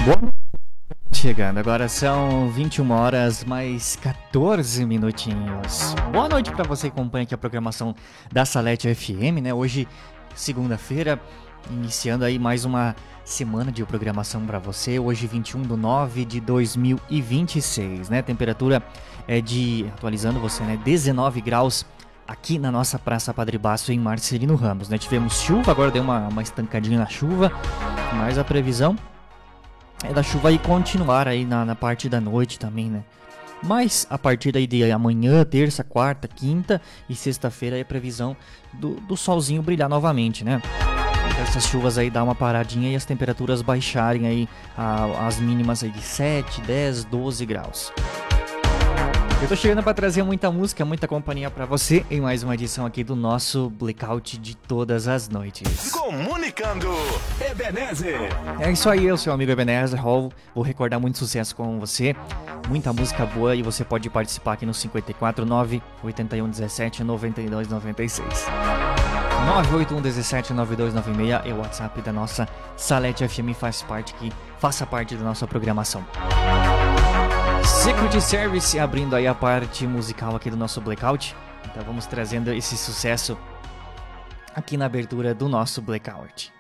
Boa. Chegando, agora são 21 horas mais 14 minutinhos. Boa noite para você que acompanha aqui a programação da Salete FM, né? Hoje, segunda-feira, iniciando aí mais uma semana de programação para você. Hoje, 21/9/2026, né? Temperatura é atualizando você, né? 19 graus aqui na nossa Praça Padre Basso, em Marcelino Ramos, né? Tivemos chuva, agora deu uma estancadinha na chuva, mas a previsão é da chuva aí continuar aí na parte da noite também, né? Mas a partir daí de amanhã, terça, quarta, quinta e sexta-feira é a previsão do solzinho brilhar novamente, né? Essas chuvas aí dá uma paradinha e as temperaturas baixarem aí as mínimas aí de 7, 10, 12 graus. Eu tô chegando para trazer muita música, muita companhia para você em mais uma edição aqui do nosso Blackout de todas as noites. Comunicando, Ebenezer. É isso aí, eu sou o amigo Ebenezer Hall. Vou recordar muito sucesso com você, muita música boa, e você pode participar aqui no 549-8117-9296. 981179296 é o WhatsApp da nossa Salete FM, faça parte da nossa programação. Secret Service abrindo aí a parte musical aqui do nosso Blackout. Então vamos trazendo esse sucesso aqui na abertura do nosso Blackout.